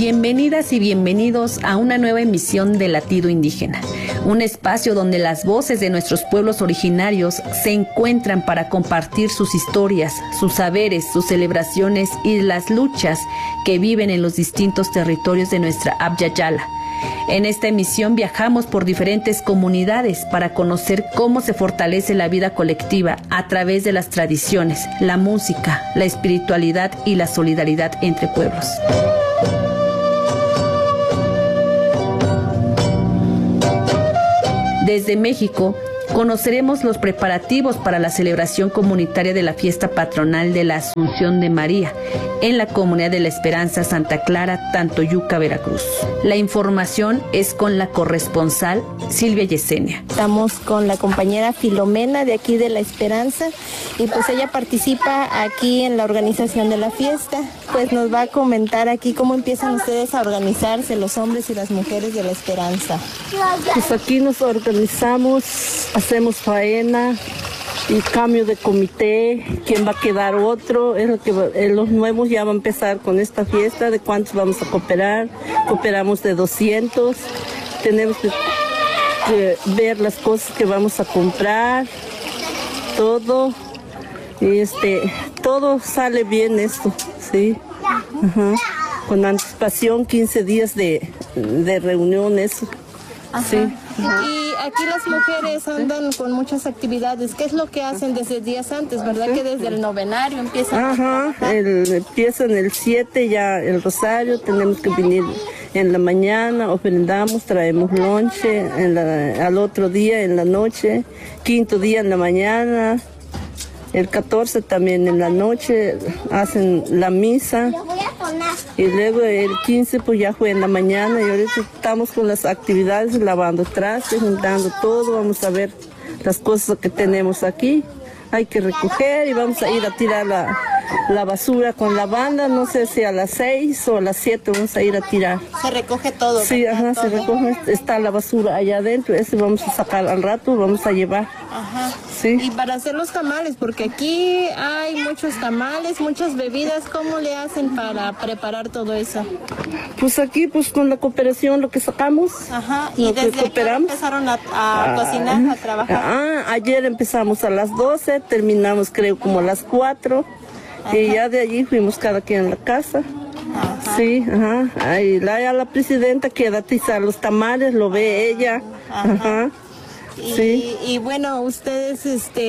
Bienvenidas y bienvenidos a una nueva emisión de Latido Indígena, un espacio donde las voces de nuestros pueblos originarios se encuentran para compartir sus historias, sus saberes, sus celebraciones y las luchas que viven en los distintos territorios de nuestra Abya Yala. En esta emisión viajamos por diferentes comunidades para conocer cómo se fortalece la vida colectiva a través de las tradiciones, la música, la espiritualidad y la solidaridad entre pueblos. Desde México, conoceremos los preparativos para la celebración comunitaria de la fiesta patronal de la Asunción de María en la Comunidad de la Esperanza Santa Clara, Tantoyuca, Veracruz. La información es con la corresponsal Silvia Yesenia. Estamos con la compañera Filomena de aquí de La Esperanza y pues ella participa aquí en la organización de la fiesta. Pues nos va a comentar aquí cómo empiezan ustedes a organizarse los hombres y las mujeres de La Esperanza. Pues aquí nos organizamos, hacemos faena y cambio de comité, quién va a quedar otro, es lo que los nuevos ya van a empezar con esta fiesta, de cuántos vamos a cooperar, cooperamos de 200, tenemos que ver las cosas que vamos a comprar, todo, y todo sale bien esto, sí, con anticipación 15 días de reunión, eso. Sí. Y aquí las mujeres andan con muchas actividades. ¿Qué es lo que hacen desde días antes? ¿Verdad que desde el novenario empiezan? Empiezan el 7 ya el rosario, tenemos que venir en la mañana, ofrendamos, traemos lonche, al otro día en la noche, quinto día en la mañana, el 14 también en la noche hacen la misa. Y luego el 15 pues ya fue en la mañana y ahorita estamos con las actividades, lavando trastes, juntando todo, vamos a ver las cosas que tenemos aquí. Hay que recoger y vamos a ir a tirar la basura con la banda, no sé si a las 6 o a las 7 vamos a ir a tirar. Se recoge todo. Sí, todo. Se recoge, está la basura allá adentro, ese vamos a sacar al rato, vamos a llevar. Sí. Y para hacer los tamales, porque aquí hay muchos tamales, muchas bebidas, ¿cómo le hacen para preparar todo eso? Pues aquí, pues con la cooperación, lo que sacamos, ¿Y desde qué hora empezaron a cocinar, a trabajar? Ayer empezamos a las 12, terminamos creo como a las 4, y ya de allí fuimos cada quien a la casa. Sí, Ahí la presidenta queda a atizar los tamales, lo ve ella. Sí. Y bueno, ustedes,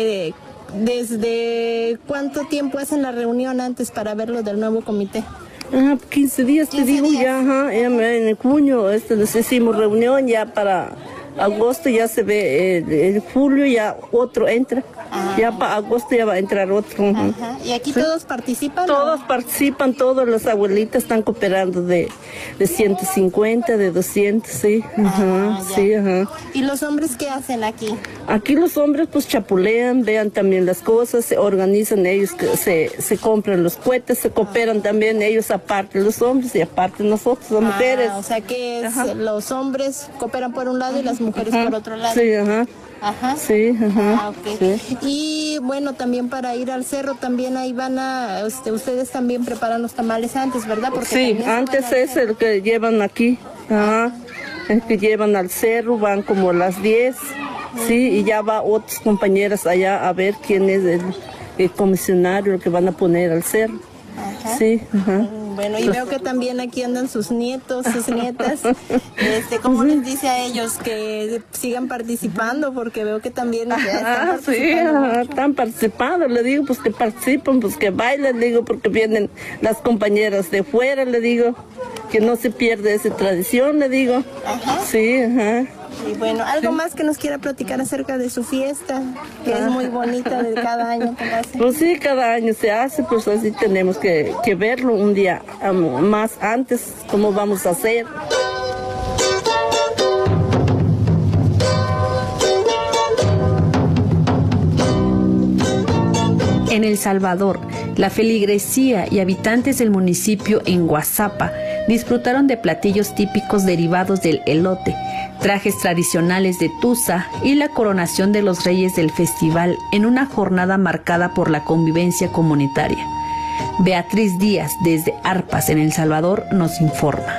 ¿desde cuánto tiempo hacen la reunión antes para ver lo del nuevo comité? 15 días, 15 te digo, días. En junio nos hicimos reunión, ya para agosto ya se ve, en julio ya otro entra. Ya para agosto ya va a entrar otro. ¿Y aquí todos participan? Todos participan, todas las abuelitas están cooperando de 150, de 200, sí. ¿Y los hombres qué hacen aquí? Aquí los hombres pues chapulean, vean también las cosas, se organizan ellos, se compran los cohetes, se cooperan también ellos aparte los hombres y aparte nosotros las mujeres. O sea que los hombres cooperan por un lado y las mujeres por otro lado. Sí, Sí, okay. Sí. Y bueno, también para ir al cerro también ahí van ustedes también preparan los tamales antes, ¿verdad? Porque sí, antes es el que llevan aquí, el que llevan al cerro, van como a las 10, sí, y ya va otras compañeras allá a ver quién es el comisionario que van a poner al cerro. Sí, Bueno, y veo que también aquí andan sus nietos, sus nietas. ¿Cómo les dice a ellos que sigan participando? Porque veo que también ya están participando, le digo, pues que participen, pues que bailen, le digo, porque vienen las compañeras de fuera, le digo, que no se pierde esa tradición, le digo. Sí, Y bueno, ¿algo más que nos quiera platicar acerca de su fiesta? Que es muy bonita de cada año que hace. Pues sí, cada año se hace, pues así tenemos que verlo un día más antes, cómo vamos a hacer. En El Salvador, la feligresía y habitantes del municipio en Guazapa disfrutaron de platillos típicos derivados del elote, trajes tradicionales de Tusa y la coronación de los reyes del festival en una jornada marcada por la convivencia comunitaria. Beatriz Díaz, desde Arpas, en El Salvador, nos informa.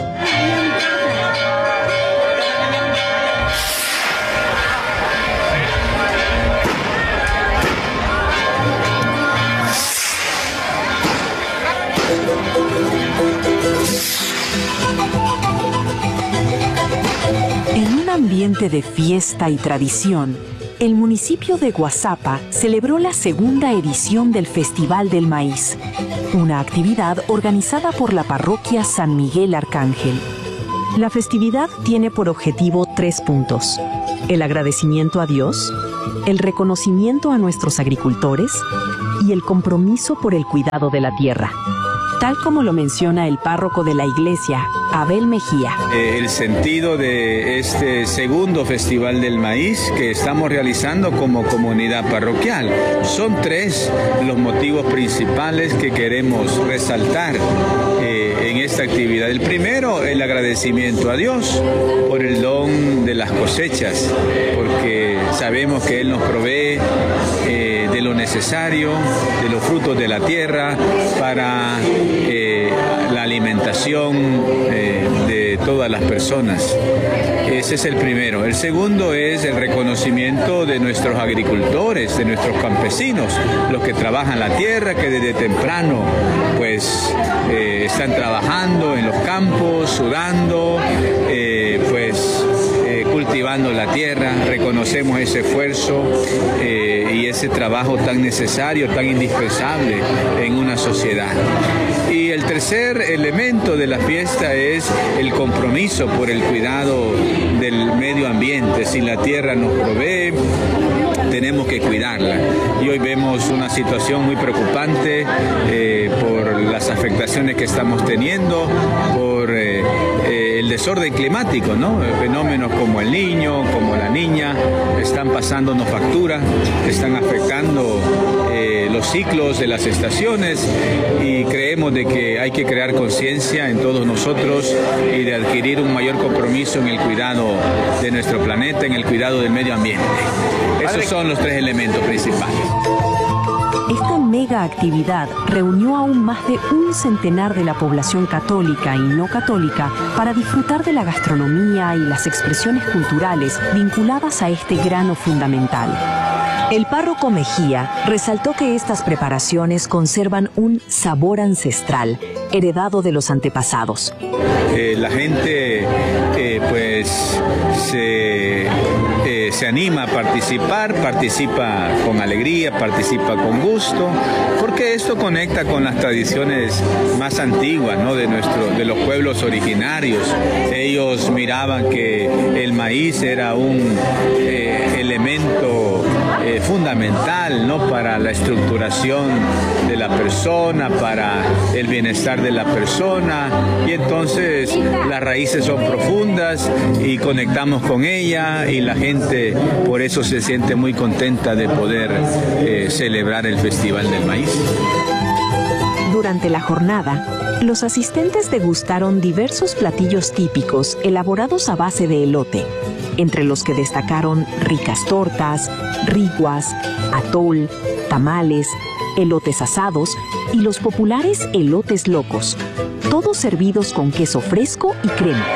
En un ambiente de fiesta y tradición, el municipio de Guazapa celebró la segunda edición del Festival del Maíz, una actividad organizada por la parroquia San Miguel Arcángel. La festividad tiene por objetivo 3 puntos: el agradecimiento a Dios, el reconocimiento a nuestros agricultores y el compromiso por el cuidado de la tierra, tal como lo menciona el párroco de la iglesia, Abel Mejía. El sentido de este segundo Festival del Maíz que estamos realizando como comunidad parroquial. Son 3 los motivos principales que queremos resaltar en esta actividad. El primero, el agradecimiento a Dios por el don de las cosechas, porque sabemos que Él nos provee de lo necesario, de los frutos de la tierra, para la alimentación de todas las personas. Ese es el primero. El segundo es el reconocimiento de nuestros agricultores, de nuestros campesinos, los que trabajan la tierra, que desde temprano pues están trabajando en los campos, sudando, cultivando la tierra. Reconocemos ese esfuerzo y ese trabajo tan necesario, tan indispensable en una sociedad. Y el tercer elemento de la fiesta es el compromiso por el cuidado del medio ambiente. Si la tierra nos provee, tenemos que cuidarla. Y hoy vemos una situación muy preocupante por las afectaciones que estamos teniendo, por el desorden climático, ¿no? Fenómenos como el Niño, como la Niña, están pasándonos factura, están afectando los ciclos de las estaciones, y creemos de que hay que crear conciencia en todos nosotros y de adquirir un mayor compromiso en el cuidado de nuestro planeta, en el cuidado del medio ambiente. Esos son los 3 elementos principales. Esta mega actividad reunió aún más de un centenar de la población católica y no católica para disfrutar de la gastronomía y las expresiones culturales vinculadas a este grano fundamental. El párroco Mejía resaltó que estas preparaciones conservan un sabor ancestral, heredado de los antepasados. La gente se anima a participar, participa con alegría, participa con gusto, porque esto conecta con las tradiciones más antiguas, ¿no? de los pueblos originarios. Ellos miraban que el maíz era un elemento fundamental, ¿no? Para la estructuración de la persona, para el bienestar de la persona, y entonces las raíces son profundas y conectamos con ella, y la gente por eso se siente muy contenta de poder celebrar el Festival del Maíz. Durante la jornada, los asistentes degustaron diversos platillos típicos elaborados a base de elote, entre los que destacaron ricas tortas, riguas, atol, tamales, elotes asados y los populares elotes locos, todos servidos con queso fresco y crema.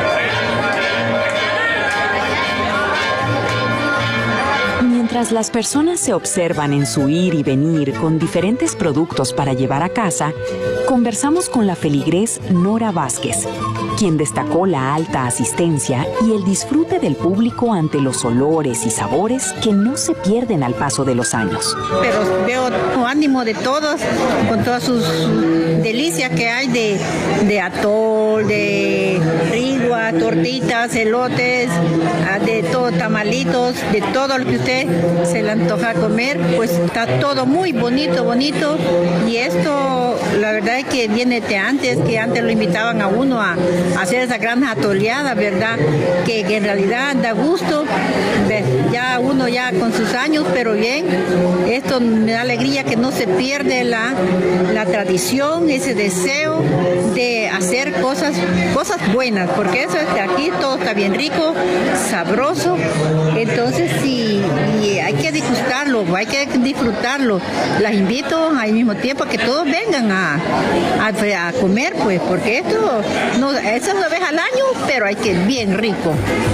Mientras las personas se observan en su ir y venir con diferentes productos para llevar a casa, conversamos con la feligrés Nora Vázquez, quien destacó la alta asistencia y el disfrute del público ante los olores y sabores que no se pierden al paso de los años. Pero veo el ánimo de todos, con todas sus delicias que hay de atol, de rigua, tortitas, elotes, de todo, tamalitos, de todo lo que usted se le antoja comer, pues está todo muy bonito, y esto la verdad es que viene de antes, que antes lo invitaban a uno a hacer esa gran atoleada, ¿verdad? Que en realidad da gusto, ya uno ya con sus años, pero bien, esto me da alegría que no se pierde la tradición, ese deseo de hacer cosas cosas buenas, porque eso aquí todo está bien rico, sabroso, entonces sí, y hay que disfrutarlo, hay que disfrutarlo. Las invito al mismo tiempo a que todos vengan a comer, pues, porque esto es una vez al año, pero hay que bien rico.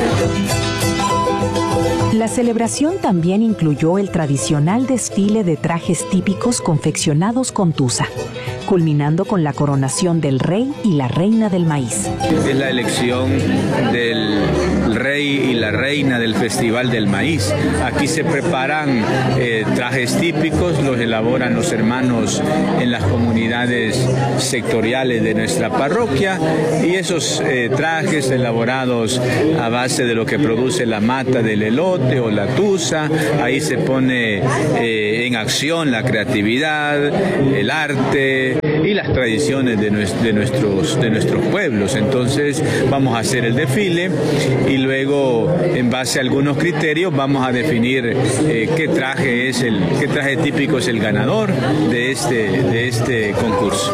La celebración también incluyó el tradicional desfile de trajes típicos confeccionados con tusa, culminando con la coronación del rey y la reina del maíz. Es la elección del rey y la reina del Festival del Maíz. Aquí se preparan trajes típicos, los elaboran los hermanos en las comunidades sectoriales de nuestra parroquia, y esos trajes elaborados a base de lo que produce la mata del elote o la tusa, ahí se pone en acción la creatividad, el arte y las tradiciones de nuestros pueblos. Entonces vamos a hacer el desfile y luego, en base a algunos criterios, vamos a definir qué traje típico es el ganador de este concurso.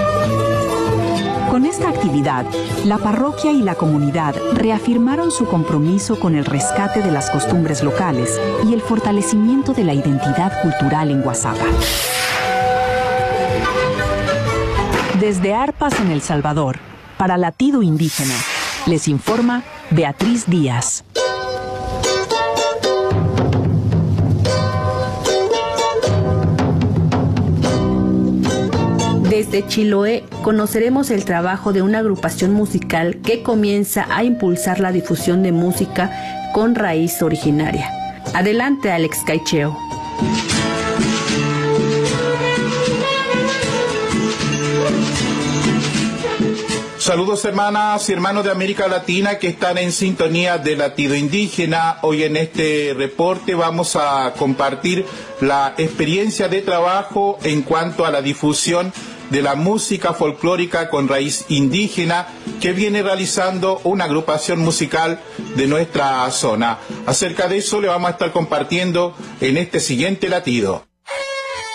Con esta actividad, la parroquia y la comunidad reafirmaron su compromiso con el rescate de las costumbres locales y el fortalecimiento de la identidad cultural en Guazapa. Desde Arpas en El Salvador, para Latido Indígena, les informa Beatriz Díaz. Desde Chiloé conoceremos el trabajo de una agrupación musical que comienza a impulsar la difusión de música con raíz originaria. Adelante, Alex Caicheo. Saludos hermanas y hermanos de América Latina que están en sintonía de Latido Indígena. Hoy en este reporte vamos a compartir la experiencia de trabajo en cuanto a la difusión de la música folclórica con raíz indígena que viene realizando una agrupación musical de nuestra zona. Acerca de eso le vamos a estar compartiendo en este siguiente latido.